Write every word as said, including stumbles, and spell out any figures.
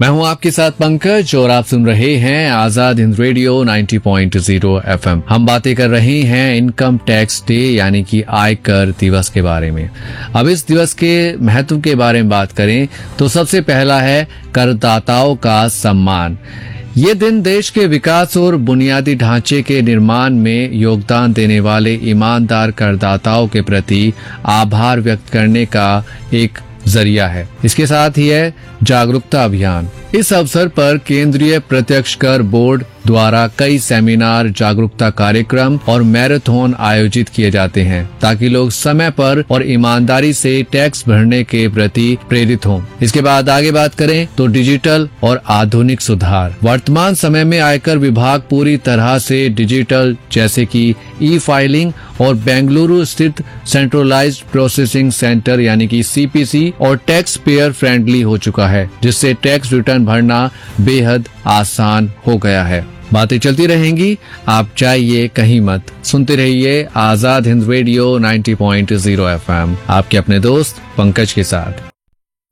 मैं हूं आपके साथ पंकज और आप सुन रहे हैं आजाद हिंद रेडियो नब्बे पॉइंट शून्य एफएम। हम बातें कर रहे हैं इनकम टैक्स डे यानी कि आयकर दिवस के बारे में। अब इस दिवस के महत्व के बारे में बात करें तो सबसे पहला है करदाताओं का सम्मान। ये दिन देश के विकास और बुनियादी ढांचे के निर्माण में योगदान देने वाले ईमानदार करदाताओं के प्रति आभार व्यक्त करने का एक जरिया है। इसके साथ ही है जागरूकता अभियान। इस अवसर पर केंद्रीय प्रत्यक्ष कर बोर्ड द्वारा कई सेमिनार, जागरूकता कार्यक्रम और मैराथन आयोजित किए जाते हैं ताकि लोग समय पर और ईमानदारी से टैक्स भरने के प्रति प्रेरित हों। इसके बाद आगे बात करें तो डिजिटल और आधुनिक सुधार। वर्तमान समय में आयकर विभाग पूरी तरह से डिजिटल जैसे कि ई फाइलिंग और बेंगलुरु स्थित सेंट्रलाइज्ड प्रोसेसिंग सेंटर यानी कि सीपीसी और टैक्स पेयर फ्रेंडली हो चुका है, जिससे टैक्स रिटर्न भरना बेहद आसान हो गया है। बातें चलती रहेंगी, आप जाइए कहीं मत, सुनते रहिए आजाद हिंद रेडियो नब्बे पॉइंट शून्य एफएम, आपके अपने दोस्त पंकज के साथ।